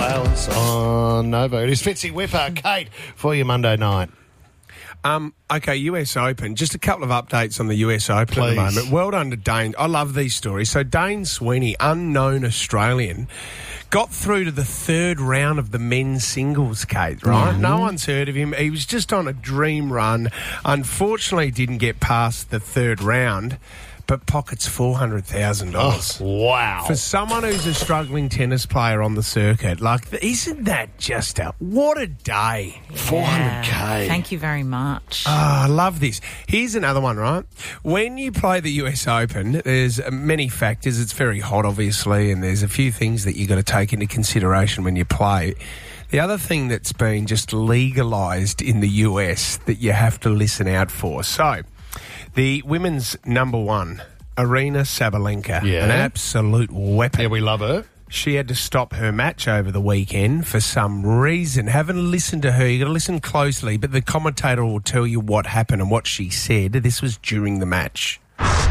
Wales on Nova. It is Fitzy Whipper, Kate, for your Monday night. Okay, US Open. Just a couple of updates on the US Open Please. at the moment. Well done to Dane. I love these stories. So Dane Sweeney, unknown Australian, got through to the third round of the men's singles, Kate, right? Mm-hmm. No one's heard of him. He was just on a dream run. Unfortunately, didn't get past the third round, but pockets $400,000. Oh, wow. For someone who's a struggling tennis player on the circuit, like, isn't that just what a day? 400K. Thank you very much. Oh, I love this. Here's another one, right? When you play the US Open, there's many factors. It's very hot, obviously, and there's a few things that you've got to take into consideration when you play. The other thing that's been just legalised in the US that you have to listen out for. So, the women's number one, Aryna Sabalenka, an absolute weapon. Yeah, we love her. She had to stop her match over the weekend for some reason. Haven't listened to her. You've got to listen closely, but the commentator will tell you what happened and what she said. This was during the match. Someone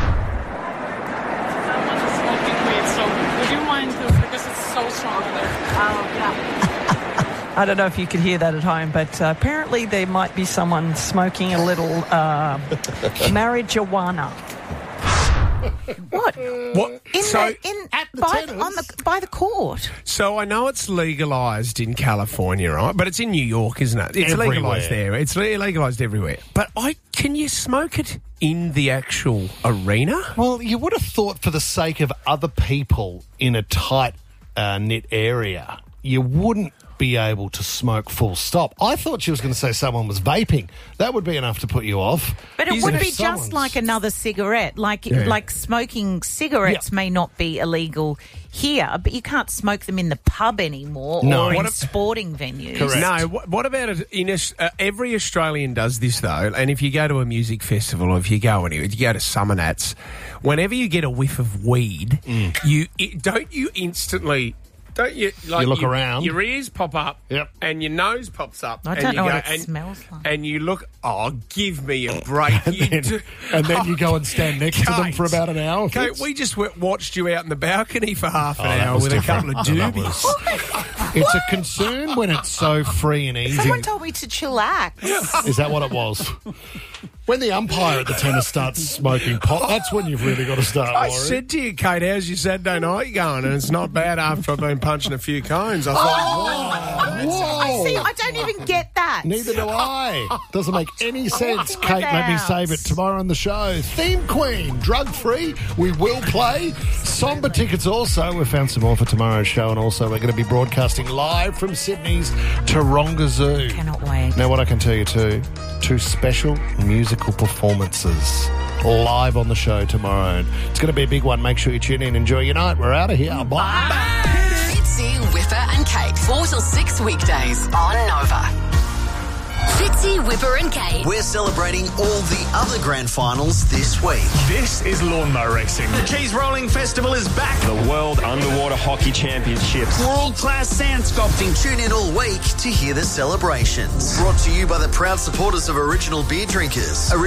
is smoking weed, so would you mind this because it's so strong there? I don't know if you could hear that at home, but apparently there might be someone smoking a little marijuana. What? What? By the court. So I know it's legalised in California, right? But it's in New York, isn't it? It's Everywhere. legalised there. It's legalised everywhere. But can you smoke it in the actual arena? Well, you would have thought for the sake of other people in a tight knit area, you wouldn't be able to smoke full stop. I thought she was going to say someone was vaping. That would be enough to put you off. But it Isn't would it be just like another cigarette. Like smoking cigarettes Yeah. may not be illegal here, but you can't smoke them in the pub anymore No. or in What sporting venues. Correct. No, what about it? Every Australian does this, though, and if you go to a music festival or if you go anywhere, you go to Summer Nats, whenever you get a whiff of weed, you instantly... Don't you look around. Your ears pop up, Yep. and your nose pops up. I and don't you know go, what it smells like. And you look, give me a break. And then you go and stand next to them for about an hour. Kate, we just watched you out in the balcony for half an that hour was with different. a couple of That doobies. It's a concern when it's so free and easy. Someone told me to chillax. Is that what it was? When the umpire at the tennis starts smoking pot, that's when you've really got to start I worrying. said to you, Kate, how's your Saturday night going? And it's not bad after I've been punching a few cones. I thought, Whoa! See, I don't even get that. Neither do I. Doesn't make any sense. Talking Kate, let me about- save it tomorrow on the show. Theme Queen, drug-free. We will play. Somber tickets also. We've found some more for tomorrow's show, and also we're going to be broadcasting live from Sydney's Taronga Zoo. Cannot wait. Now, what I can tell you too, 2 special musical performances live on the show tomorrow. It's going to be a big one. Make sure you tune in. Enjoy your night. We're out of here. Bye. Fitzy, Whipper and Kate. 4 till 6 weekdays on Nova. Fitzy, Whipper and Kate. We're celebrating all the other grand finals this week. This is lawnmower racing. The Keys Rolling Festival is back. The World Underwater Hockey Championships. World-class sand sculpting. Tune in all week to hear the celebrations. Brought to you by the proud supporters of Original Beer Drinkers.